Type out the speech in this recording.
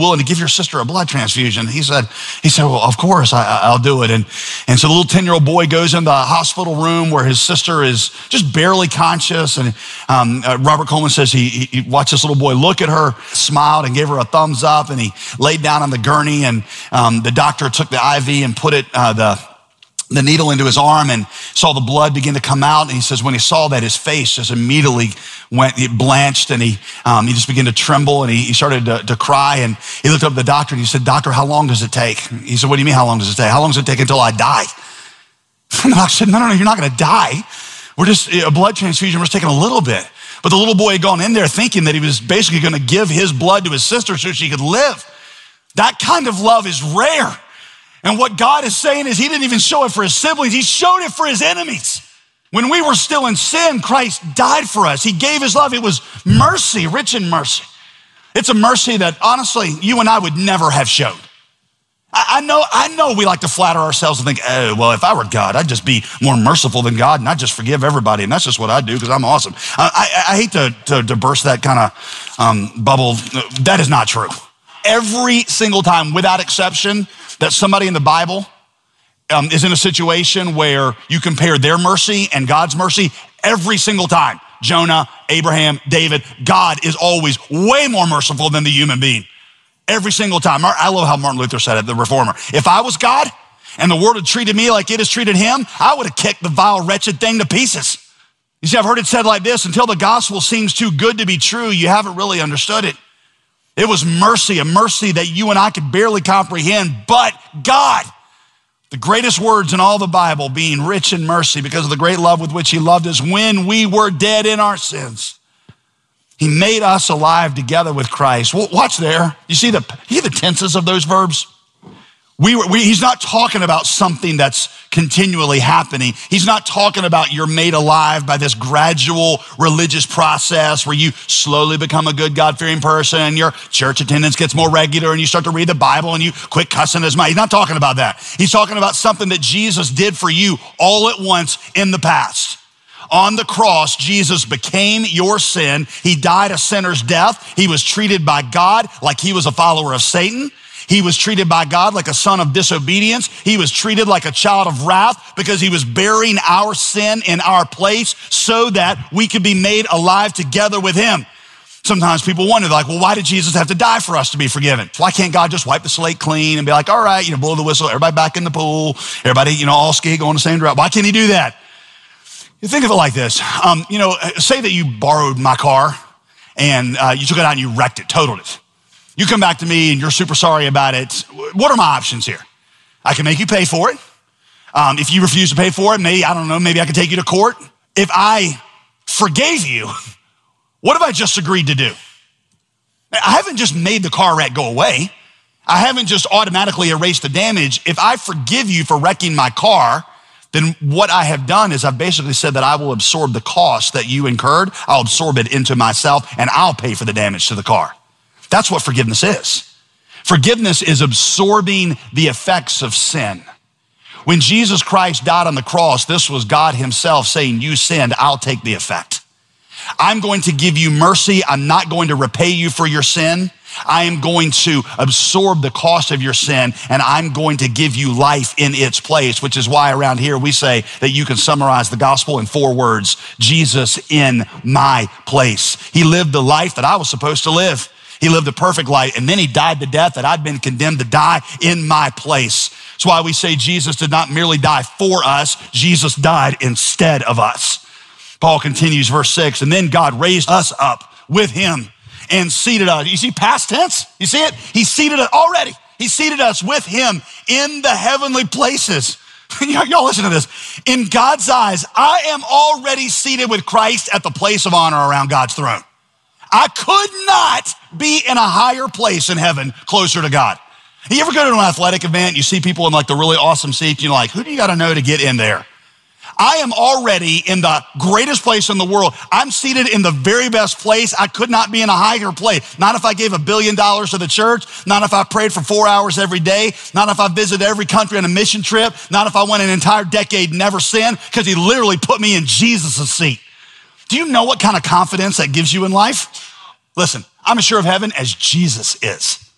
willing to give your sister a blood transfusion? He said, well, of course, I'll do it. And so the little 10-year-old boy goes in the hospital room where his sister is just barely conscious. And Robert Coleman says he watched this little boy look at her, smiled, and gave her a thumbs up. And he laid down on the gurney, and the doctor took the IV and put it, the needle into his arm, and saw the blood begin to come out. And he says when he saw that, his face just immediately it blanched, and he just began to tremble, and he started to cry. And he looked up at the doctor and he said, "Doctor, how long does it take?" He said, "What do you mean, how long does it take? How long does it take until I die?" And the doctor said, no, you're not going to die. We're just a blood transfusion. We're just taking a little bit. But the little boy had gone in there thinking that he was basically going to give his blood to his sister so she could live. That kind of love is rare. And what God is saying is he didn't even show it for his siblings. He showed it for his enemies. When we were still in sin, Christ died for us. He gave his love. It was mercy, rich in mercy. It's a mercy that honestly, you and I would never have shown. I know we like to flatter ourselves and think, oh, well, if I were God, I'd just be more merciful than God and I'd just forgive everybody. And that's just what I do because I'm awesome. I hate to burst that kind of bubble. That is not true. Every single time, without exception, that somebody in the Bible is in a situation where you compare their mercy and God's mercy, every single time, Jonah, Abraham, David, God is always way more merciful than the human being. Every single time. I love how Martin Luther said it, the reformer. If I was God and the world had treated me like it has treated him, I would have kicked the vile, wretched thing to pieces. You see, I've heard it said like this: until the gospel seems too good to be true, you haven't really understood it. It was mercy, a mercy that you and I could barely comprehend, but God, the greatest words in all the Bible, being rich in mercy because of the great love with which he loved us when we were dead in our sins. He made us alive together with Christ. Watch there. You see the tenses of those verbs? He's not talking about something that's continually happening. He's not talking about you're made alive by this gradual religious process where you slowly become a good God-fearing person and your church attendance gets more regular and you start to read the Bible and you quit cussing as much. He's not talking about that. He's talking about something that Jesus did for you all at once in the past. On the cross, Jesus became your sin. He died a sinner's death. He was treated by God like he was a follower of Satan. He was treated by God like a son of disobedience. He was treated like a child of wrath because he was bearing our sin in our place so that we could be made alive together with him. Sometimes people wonder, like, well, why did Jesus have to die for us to be forgiven? Why can't God just wipe the slate clean and be like, all right, blow the whistle, everybody back in the pool, everybody, all ski going the same route? Why can't he do that? You think of it like this. Say that you borrowed my car and you took it out and you wrecked it, totaled it. You come back to me and you're super sorry about it. What are my options here? I can make you pay for it. If you refuse to pay for it, maybe I can take you to court. If I forgave you, what have I just agreed to do? I haven't just made the car wreck go away. I haven't just automatically erased the damage. If I forgive you for wrecking my car, then what I have done is I've basically said that I will absorb the cost that you incurred. I'll absorb it into myself and I'll pay for the damage to the car. That's what forgiveness is. Forgiveness is absorbing the effects of sin. When Jesus Christ died on the cross, this was God himself saying, you sinned, I'll take the effect. I'm going to give you mercy. I'm not going to repay you for your sin. I am going to absorb the cost of your sin and I'm going to give you life in its place, which is why around here we say that you can summarize the gospel in 4 words: Jesus in my place. He lived the life that I was supposed to live. He lived a perfect life and then he died the death that I'd been condemned to die in my place. That's why we say Jesus did not merely die for us, Jesus died instead of us. Paul continues, verse 6, and then God raised us up with him and seated us. You see past tense? You see it? He seated us already. He seated us with him in the heavenly places. Y'all listen to this. In God's eyes, I am already seated with Christ at the place of honor around God's throne. I could not be in a higher place in heaven closer to God. You ever go to an athletic event, you see people in like the really awesome seats, you're like, who do you got to know to get in there? I am already in the greatest place in the world. I'm seated in the very best place. I could not be in a higher place. Not if I gave $1 billion to the church. Not if I prayed for 4 hours every day. Not if I visited every country on a mission trip. Not if I went an entire decade never sinned, because he literally put me in Jesus' seat. Do you know what kind of confidence that gives you in life? Listen, I'm as sure of heaven as Jesus is.